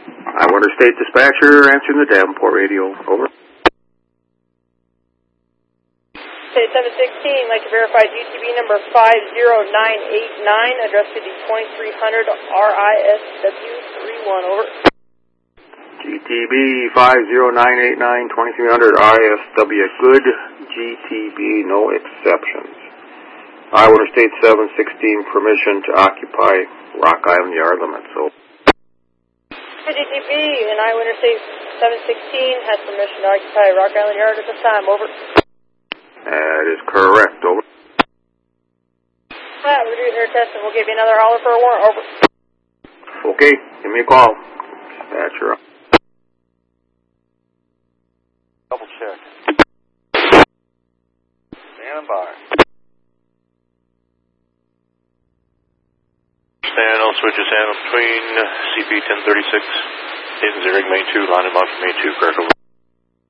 Islander State Dispatcher answering the Davenport radio. Over. State 716, like to verify GTB number 50989, addressed to the 2300 RISW31. Over. GTB 50989 2300 RISW. Good. GTB, no exceptions. Islander State 716, permission to occupy Rock Island Yard limits. So. GTB and Islander State 716 has permission to occupy Rock Island Yard at this time. Over. That is correct. Over. We're doing air test and we'll give you another holler for a warrant. Over. Okay, give me a call. Dispatcher. Double check. Stand by. Stand, all switches handle between CP 1036, Dayton Zurich, Main 2, line him up, Main 2, correct over.